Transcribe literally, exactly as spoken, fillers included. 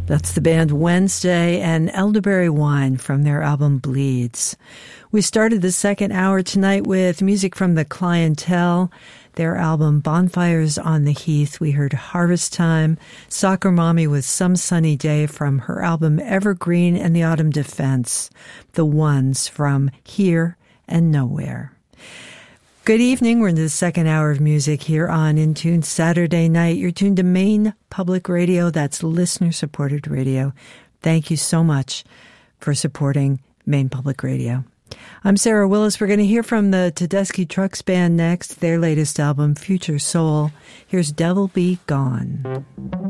That's the band Wednesday and Elderberry Wine from their album Bleeds. We started the second hour tonight with music from The Clientele, their album Bonfires on the Heath. We heard Harvest Time, Soccer Mommy with Some Sunny Day from her album Evergreen, and The Autumn Defense, The Ones from Here and Nowhere. Good evening. We're in the second hour of music here on In Tune Saturday night. You're tuned to Maine Public Radio. That's listener-supported radio. Thank you so much for supporting Maine Public Radio. I'm Sarah Willis. We're going to hear from the Tedeschi Trucks Band next, their latest album, Future Soul. Here's Devil Be Gone.